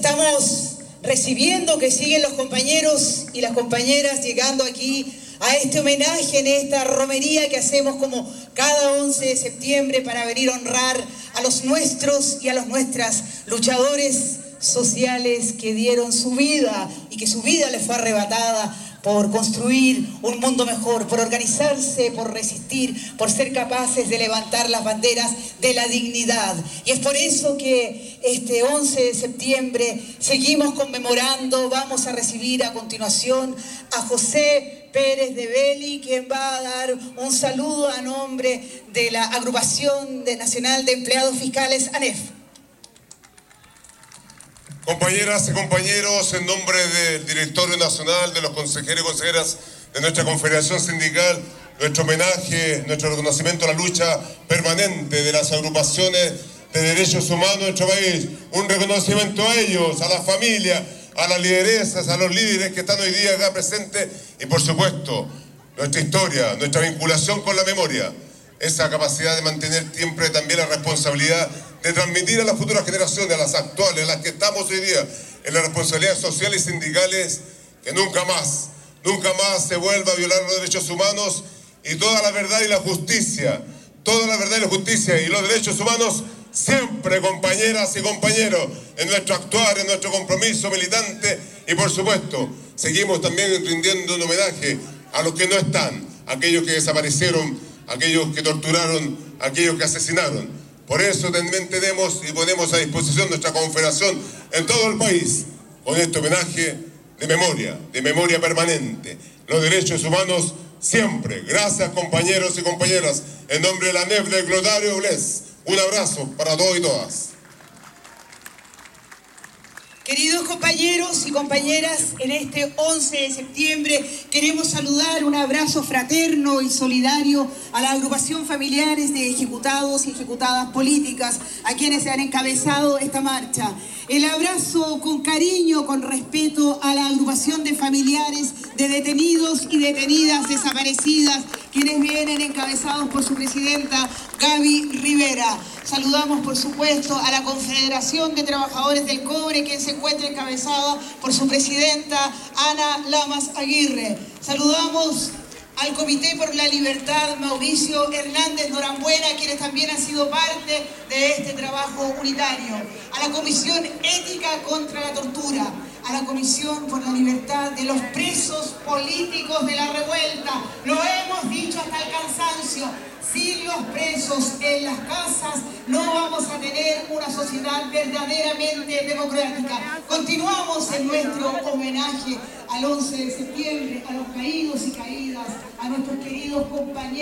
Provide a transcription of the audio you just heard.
Estamos recibiendo que siguen los compañeros y las compañeras llegando aquí a este homenaje en esta romería que hacemos como cada 11 de septiembre para venir a honrar a los nuestros y a las nuestras luchadores sociales que dieron su vida y que su vida les fue arrebatada por construir un mundo mejor, por organizarse, por resistir, por ser capaces de levantar las banderas de la dignidad. Y es por eso que este 11 de septiembre seguimos conmemorando. Vamos a recibir a continuación a José Pérez de Belli, quien va a dar un saludo a nombre de la Agrupación Nacional de Empleados Fiscales, ANEF. Compañeras y compañeros, en nombre del Directorio Nacional, de los consejeros y consejeras de nuestra Confederación Sindical, nuestro homenaje, nuestro reconocimiento a la lucha permanente de las agrupaciones de derechos humanos de nuestro país, un reconocimiento a ellos, a las familias, a las lideresas, a los líderes que están hoy día acá presentes y por supuesto nuestra historia, nuestra vinculación con la memoria, esa capacidad de mantener siempre también la responsabilidad de transmitir a las futuras generaciones, a las actuales, a las que estamos hoy día, en las responsabilidades sociales y sindicales, que nunca más se vuelva a violar los derechos humanos y toda la verdad y la justicia, y los derechos humanos siempre, compañeras y compañeros, en nuestro actuar, en nuestro compromiso militante y por supuesto, seguimos también rindiendo un homenaje a los que no están, aquellos que desaparecieron, aquellos que torturaron, aquellos que asesinaron. Por eso también tenemos y ponemos a disposición nuestra confederación en todo el país con este homenaje de memoria permanente. Los derechos humanos siempre. Gracias, compañeros y compañeras. En nombre de la ANEF de Clotario Bles, un abrazo para todos y todas. Queridos compañeros y compañeras, en este 11 de septiembre queremos saludar un abrazo fraterno y solidario a la agrupación familiares de ejecutados y ejecutadas políticas, a quienes se han encabezado esta marcha. El abrazo con cariño, con respeto a la agrupación de familiares de detenidos y detenidas desaparecidas, quienes vienen encabezados por su presidenta Gaby Rivera. Saludamos, por supuesto, a la Confederación de Trabajadores del Cobre, quien se encuentra encabezada por su presidenta Ana Lamas Aguirre. Saludamos al Comité por la Libertad, Mauricio Hernández Norambuena, quienes también han sido parte de este trabajo unitario. A la Comisión Ética contra la Tortura, a la Comisión por la Libertad de los Presos Políticos de la Revuelta. Lo hemos dicho hasta el cansancio. Sin los presos en las casas no vamos a tener una sociedad verdaderamente democrática. Continuamos en nuestro homenaje al 11 de septiembre, a los caídos y caídas, a nuestros queridos compañeros.